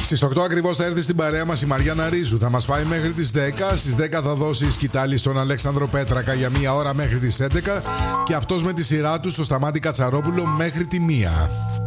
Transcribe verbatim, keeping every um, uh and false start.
Στις οκτώ ακριβώς θα έρθει στην παρέα μας η Μαριάννα Ρίζου. Θα μας πάει μέχρι τις δέκα. Στις δέκα θα δώσει σκητάλη στον Αλέξανδρο Πέτρακα για μία ώρα μέχρι τις έντεκα. Και αυτός με τη σειρά του στο Σταμάτη Κατσαρόπουλο μέχρι τη μία.